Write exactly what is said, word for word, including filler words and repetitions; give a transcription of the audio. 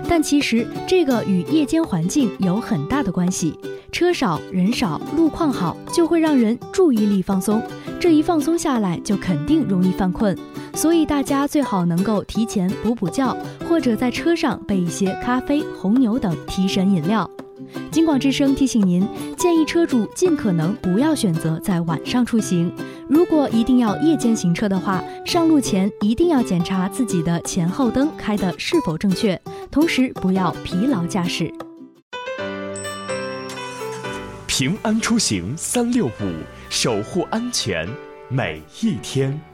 但其实这个与夜间环境有很大的关系。车少人少路况好，就会让人注意力放松，这一放松下来就肯定容易犯困，所以大家最好能够提前补补觉，或者在车上备一些咖啡、红牛等提神饮料。京广之声提醒您，建议车主尽可能不要选择在晚上出行，如果一定要夜间行车的话，上路前一定要检查自己的前后灯开得是否正确，同时不要疲劳驾驶。 平安出行三六五，守护安全每一天。